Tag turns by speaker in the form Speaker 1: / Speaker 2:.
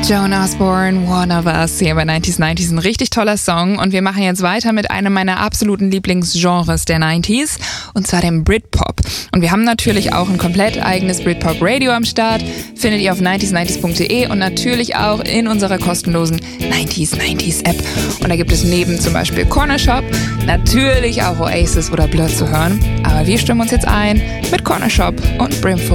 Speaker 1: Joan Osborne, One of Us, hier bei 90s 90s, ein richtig toller Song. Und wir machen jetzt weiter mit einem meiner absoluten Lieblingsgenres der 90s, und zwar dem Britpop. Und wir haben natürlich auch ein komplett eigenes Britpop-Radio am Start, findet ihr auf 90s90s.de und natürlich auch in unserer kostenlosen 90s 90s App. Und da gibt es neben zum Beispiel Corner Shop natürlich auch Oasis oder Blur zu hören. Aber wir stimmen uns jetzt ein mit Corner Shop und Brimful.